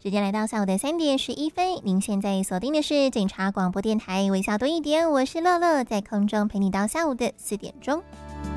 时间来到下午的3:11，您现在锁定的是警察广播电台，微笑多一点，我是乐乐，在空中陪你到下午的4点钟。